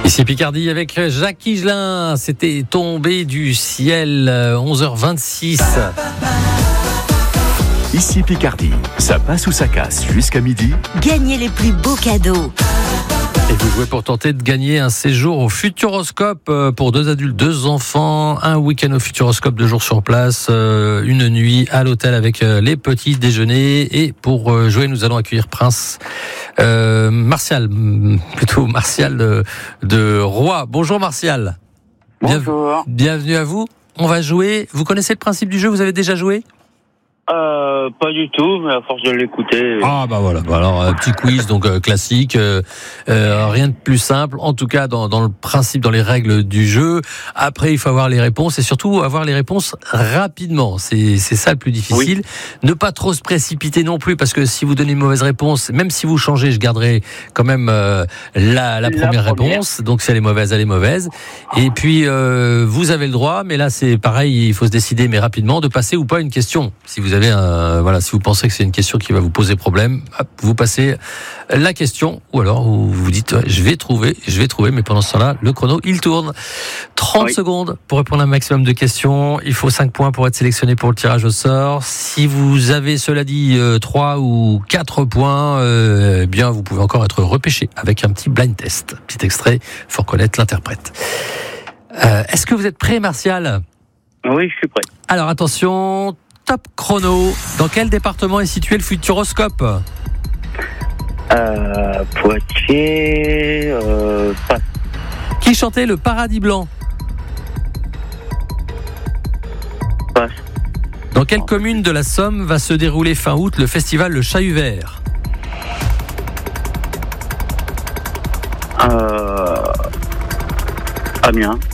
Ici Picardie avec Jacques Higelin. C'était tombé du ciel, 11h26. Ici Picardie, ça passe ou ça casse jusqu'à midi. Gagnez les plus beaux cadeaux. Et vous jouez pour tenter de gagner un séjour au Futuroscope pour 2 adultes, 2 enfants, un week-end au Futuroscope, 2 jours sur place, une nuit à l'hôtel avec les petits déjeuners. Et pour jouer, nous allons accueillir Martial de Roy. Bonjour Martial. Bonjour. Bienvenue à vous. On va jouer. Vous connaissez le principe du jeu? Vous avez déjà joué? Pas du tout, mais à force de l'écouter. Ah bah voilà. Alors petit quiz donc classique, rien de plus simple. En tout cas dans le principe, dans les règles du jeu. Après il faut avoir les réponses et surtout avoir les réponses rapidement. C'est ça le plus difficile. Oui. Ne pas trop se précipiter non plus parce que si vous donnez une mauvaise réponse, même si vous changez, je garderai quand même la première réponse. Donc si elle est mauvaise, elle est mauvaise. Et puis vous avez le droit, mais là c'est pareil, il faut se décider mais rapidement de passer ou pas une question. Si vous avez si vous pensez que c'est une question qui va vous poser problème, hop, vous passez la question, ou alors vous vous dites je vais trouver, mais pendant ce temps-là, le chrono il tourne. 30 secondes pour répondre à un maximum de questions. Il faut 5 points pour être sélectionné pour le tirage au sort. Si vous avez, cela dit, 3 ou 4 points, bien vous pouvez encore être repêché avec un petit blind test. Petit extrait, il faut reconnaître l'interprète. Est-ce que vous êtes prêt, Martial? Oui, je suis prêt. Alors attention, top chrono. Dans quel département est situé le Futuroscope? Poitiers, passe. Qui chantait le Paradis Blanc? Passe. Dans quelle commune de la Somme va se dérouler fin août le festival Le Chat Vert? Amiens.